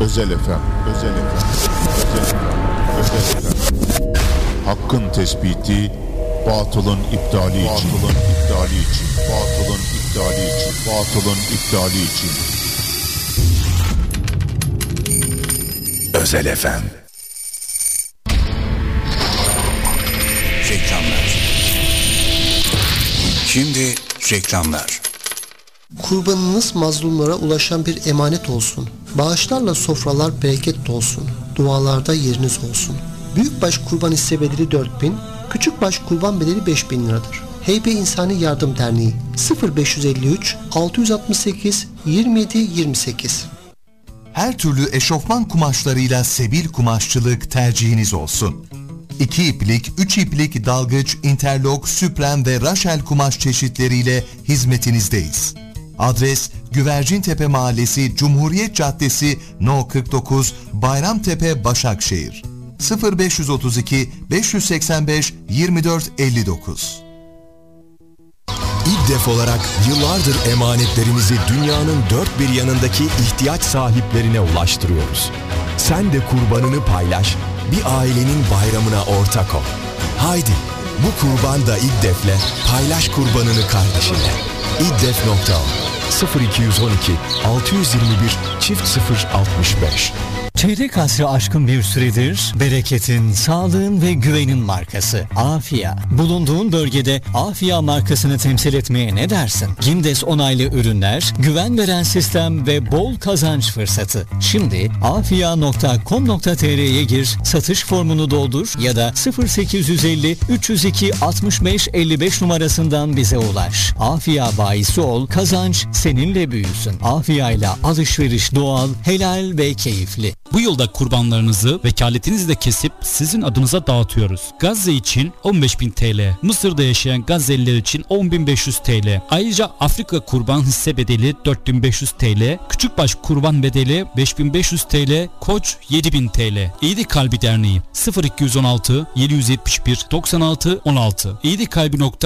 Özel FM. Hakkın tespiti, batılın iptali için. Batılın iptali için. Özel FM. Reklamlar. Şimdi reklamlar. Kurbanınız mazlumlara ulaşan bir emanet olsun. Bağışlarla sofralar bereketli olsun. Dualarda yeriniz olsun. Büyükbaş kurban hisse bedeli 4.000, küçükbaş kurban bedeli 5.000 liradır. Heybe İnsani Yardım Derneği 0553 668 27 28. Her türlü eşofman kumaşlarıyla Sebil Kumaşçılık tercihiniz olsun. 2 iplik, 3 iplik dalgıç, interlok, süpren ve raşel kumaş çeşitleriyle hizmetinizdeyiz. Adres Güvercintepe Mahallesi, Cumhuriyet Caddesi, No 49, Bayramtepe, Başakşehir. 0532 585 24 59. İGDEF olarak yıllardır emanetlerimizi dünyanın dört bir yanındaki ihtiyaç sahiplerine ulaştırıyoruz. Sen de kurbanını paylaş, bir ailenin bayramına ortak ol. Haydi, bu kurban da İGDEF'le paylaş kurbanını kardeşinle. İGDEF.org 0212 621 0065. Çeyrek asrı aşkın bir süredir bereketin, sağlığın ve güvenin markası Afia. Bulunduğun bölgede Afia markasını temsil etmeye ne dersin? Gimdes onaylı ürünler, güven veren sistem ve bol kazanç fırsatı. Şimdi afia.com.tr'ye gir, satış formunu doldur ya da 0850 302 65 55 numarasından bize ulaş. Afia bayisi ol, kazanç seninle büyüsün. Afia ile alışveriş doğal, helal ve keyifli. Bu yılda kurbanlarınızı vekaletinizle kesip sizin adınıza dağıtıyoruz. Gazze için 15.000 TL, Mısır'da yaşayan Gazze'liler için 10.500 TL. Ayrıca Afrika kurban hisse bedeli 4.500 TL, küçükbaş kurban bedeli 5.500 TL, Koç 7.000 TL. İyilik Kalbi Derneği 0216 771 96 16. İyilik Kalbi